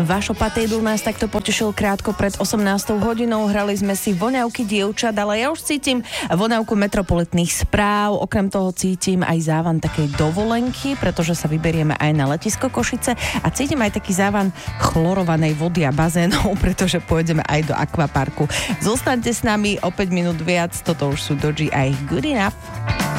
Vašo Patejdl nás takto potešil krátko pred 18. hodinou. Hrali sme si voňavky dievčat, ale ja už cítim voňavku metropolitných správ. Okrem toho cítim aj závan takej dovolenky, pretože sa vyberieme aj na letisko Košice a cítim aj taký závan chlorovanej vody a bazénov, pretože pôjdeme aj do akvaparku. Zostaňte s nami o 5 minút viac, toto už sú Doji aj Good Enough.